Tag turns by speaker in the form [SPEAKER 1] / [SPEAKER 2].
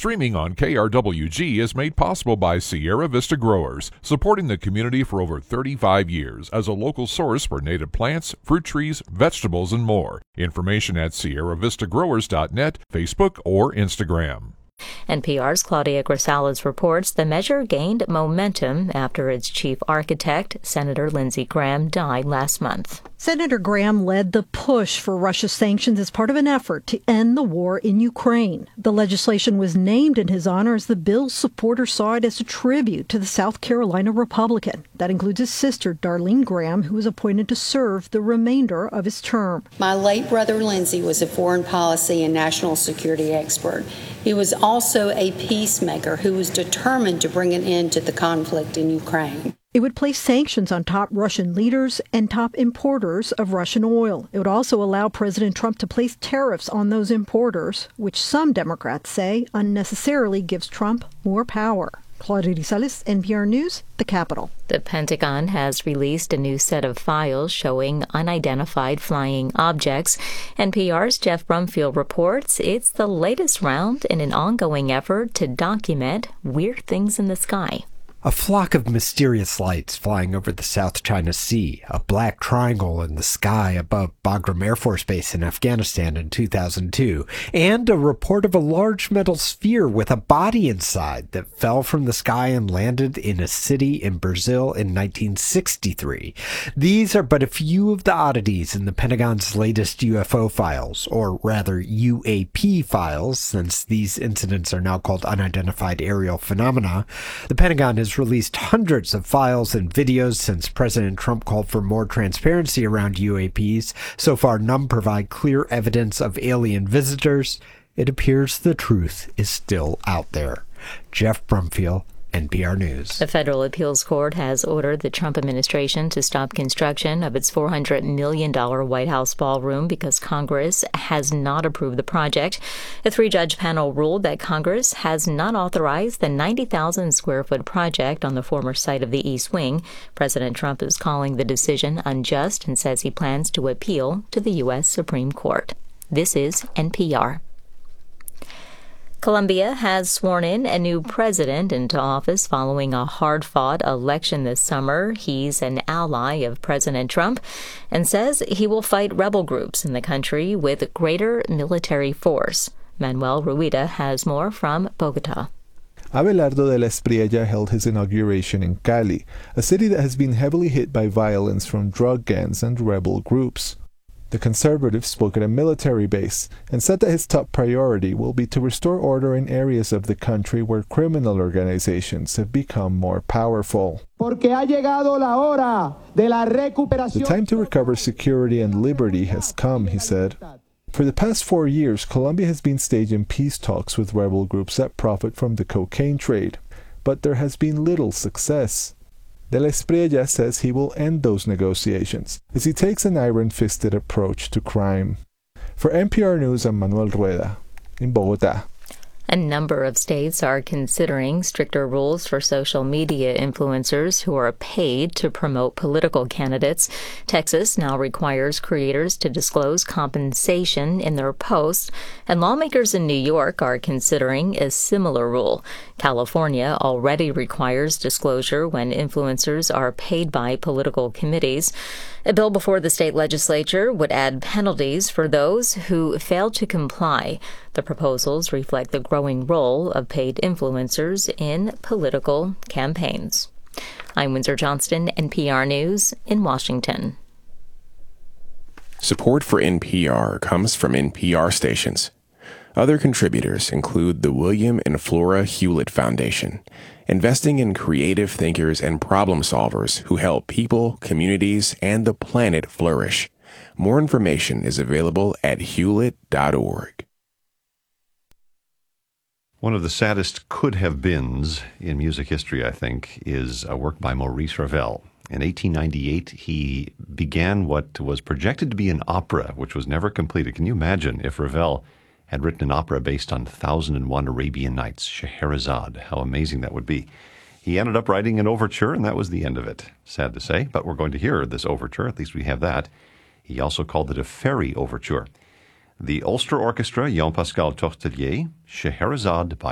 [SPEAKER 1] Streaming on KRWG is made possible by Sierra Vista Growers, supporting the community for over 35 years as a local source for native plants, fruit trees, vegetables, and more. Information at sierravistagrowers.net, Facebook, or Instagram.
[SPEAKER 2] NPR's Claudia Grisales reports the measure gained momentum after its chief architect, Senator Lindsey Graham, died last month.
[SPEAKER 3] Senator Graham led the push for Russia sanctions as part of an effort to end the war in Ukraine. The legislation was named in his honor as the bill's supporters saw it as a tribute to the South Carolina Republican. That includes his sister, Darlene Graham, who was appointed to serve the remainder of his term.
[SPEAKER 4] My late brother Lindsey was a foreign policy and national security expert. He was also a peacemaker who was determined to bring an end to the conflict in Ukraine.
[SPEAKER 3] It would place sanctions on top Russian leaders and top importers of Russian oil. It would also allow President Trump to place tariffs on those importers, which some Democrats say unnecessarily gives Trump more power. Claudia Grisales, NPR News, the Capitol.
[SPEAKER 2] The Pentagon has released a new set of files showing unidentified flying objects. NPR's Jeff Brumfield reports it's the latest round in an ongoing effort to document weird things in the sky.
[SPEAKER 5] A flock of mysterious lights flying over the South China Sea, a black triangle in the sky above Bagram Air Force Base in Afghanistan in 2002, and a report of a large metal sphere with a body inside that fell from the sky and landed in a city in Brazil in 1963. These are but a few of the oddities in the Pentagon's latest UFO files, or rather UAP files, since these incidents are now called unidentified aerial phenomena. The Pentagon has released hundreds of files and videos since President Trump called for more transparency around UAPs. So far, none provide clear evidence of alien visitors. It appears the truth is still out there. Jeff Brumfield, NPR News.
[SPEAKER 2] The federal appeals court has ordered the Trump administration to stop construction of its $400 million White House ballroom because Congress has not approved the project. A three-judge panel ruled that Congress has not authorized the 90,000-square-foot project on the former site of the East Wing. President Trump is calling the decision unjust and says he plans to appeal to the U.S. Supreme Court. This is NPR. Colombia has sworn in a new president into office following a hard-fought election this summer. He's an ally of President Trump and says he will fight rebel groups in the country with greater military force. Manuel Rueda has more from Bogota.
[SPEAKER 6] Abelardo de la Espriella held his inauguration in Cali, a city that has been heavily hit by violence from drug gangs and rebel groups. The conservative spoke at a military base and said that his top priority will be to restore order in areas of the country where criminal organizations have become more powerful. The time to recover security and liberty has come, he said. For the past 4 years, Colombia has been staging peace talks with rebel groups that profit from the cocaine trade, but there has been little success. De la Espriella says he will end those negotiations as he takes an iron-fisted approach to crime. For NPR News, I'm Manuel Rueda in Bogota.
[SPEAKER 2] A number of states are considering stricter rules for social media influencers who are paid to promote political candidates. Texas now requires creators to disclose compensation in their posts, and lawmakers in New York are considering a similar rule. California already requires disclosure when influencers are paid by political committees. A bill before the state legislature would add penalties for those who fail to comply. The proposals reflect the growing role of paid influencers in political campaigns. I'm Windsor Johnston, NPR News in Washington.
[SPEAKER 7] Support for NPR comes from NPR stations. Other contributors include the William and Flora Hewlett Foundation, investing in creative thinkers and problem solvers who help people, communities, and the planet flourish. More information is available at hewlett.org.
[SPEAKER 8] One of the saddest could-have-beens in music history, I think, is a work by Maurice Ravel. In 1898, he began what was projected to be an opera, which was never completed. Can you imagine if Ravel had written an opera based on 1001 Arabian Nights, Scheherazade? How amazing that would be. He ended up writing an overture, and that was the end of it. Sad to say, but we're going to hear this overture. At least we have that. He also called it a fairy overture. The Ulster Orchestra, Jean-Pascal Tortelier, Scheherazade by